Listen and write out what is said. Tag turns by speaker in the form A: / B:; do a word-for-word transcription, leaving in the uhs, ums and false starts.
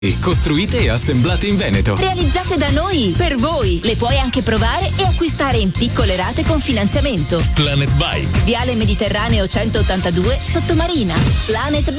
A: Costruite e assemblate in Veneto.
B: Realizzate da noi, per voi. Le puoi anche provare e acquistare in piccole rate con finanziamento.
A: Planet Bike.
B: Viale Mediterraneo centottantadue, Sottomarina. Planet